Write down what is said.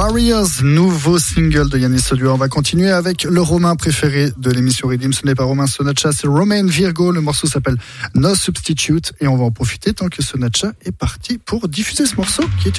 Warriors, nouveau single de Yanis Sodua. On va continuer avec le Romain préféré de l'émission Redeem. Ce n'est pas Romain Sonacha, c'est Romain Virgo. Le morceau s'appelle No Substitute et on va en profiter tant que Sonacha est parti pour diffuser ce morceau qui est